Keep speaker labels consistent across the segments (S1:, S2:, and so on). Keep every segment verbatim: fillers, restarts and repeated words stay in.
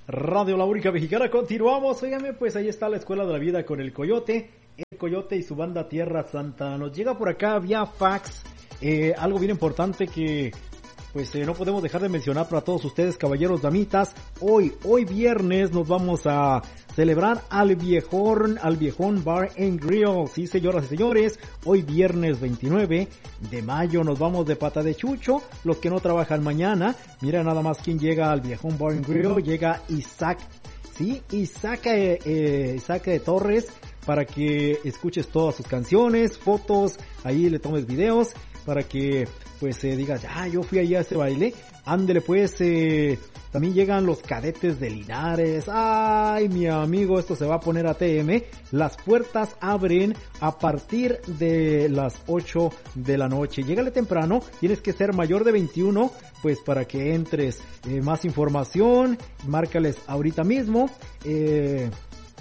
S1: Radio La Única Mexicana. Continuamos, óigame, pues ahí está la Escuela de la Vida con el Coyote, el Coyote y su banda Tierra Santa. Nos llega por acá vía fax, eh, algo bien importante que pues eh, no podemos dejar de mencionar para todos ustedes, caballeros, damitas. Hoy, hoy viernes nos vamos a celebrar al viejón, al viejón Bar and Grill. Sí, señoras y señores, hoy viernes veintinueve de mayo nos vamos de pata de chucho, los que no trabajan mañana. Mira nada más quién llega al viejón Bar and Grill, llega Isaac, sí, Isaac, eh, eh, Isaac de Torres, para que escuches todas sus canciones, fotos, ahí le tomes videos, para que pues eh, digas, ah, yo fui allá a ese baile. Ándele pues, eh, también llegan los cadetes de Linares. Ay, mi amigo, esto se va a poner a T M. Las puertas abren a partir de las ocho de la noche. Llégale temprano, tienes que ser mayor de veintiuno, pues para que entres. Eh, más información, márcales ahorita mismo. Eh...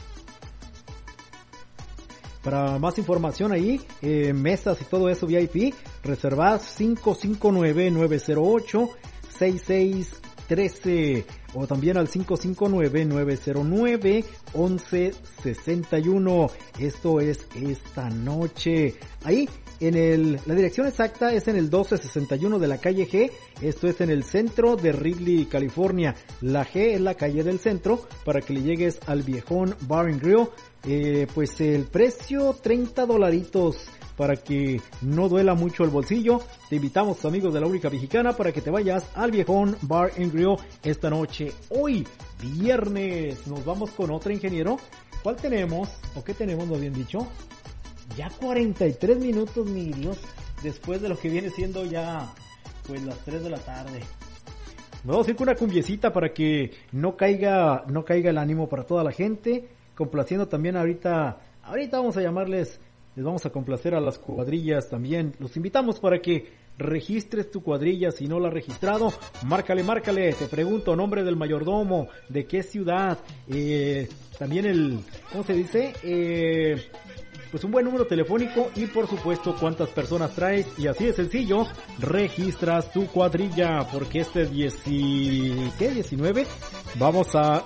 S1: Para más información ahí, eh, mesas y todo eso V I P, reservad cinco cinco nueve, nueve cero ocho, seis seis uno tres o también al cinco cinco nueve, nueve cero nueve, once sesenta y uno. Esto es esta noche. Ahí, en el, la dirección exacta es en el doce sesenta y uno de la calle G. Esto es en el centro de Ridley, California. La G es la calle del centro para que le llegues al viejón Bar and Grill. Eh, pues el precio treinta dolaritos para que no duela mucho el bolsillo. Te invitamos, amigos de La Única Mexicana, para que te vayas al viejón Bar and Grill esta noche. Hoy, viernes, nos vamos con otra, ingeniero. ¿Cuál tenemos? ¿O qué tenemos, nos habían dicho? Ya cuarenta y tres minutos, mi Dios, después de lo que viene siendo ya pues las tres de la tarde. Nos vamos a ir con una cumbiecita para que no caiga, no caiga el ánimo para toda la gente. Complaciendo también ahorita, ahorita vamos a llamarles, les vamos a complacer a las cuadrillas también. Los invitamos para que registres tu cuadrilla si no la has registrado. Márcale, márcale, te pregunto, nombre del mayordomo, de qué ciudad, eh, también el, ¿cómo se dice? Eh, pues un buen número telefónico y por supuesto cuántas personas traes, y así de sencillo registras tu cuadrilla, porque este diecinueve vamos a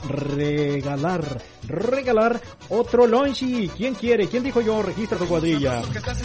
S1: regalar regalar otro lonchi. ¿Quién quiere? ¿Quién dijo yo? Registra tu cuadrilla.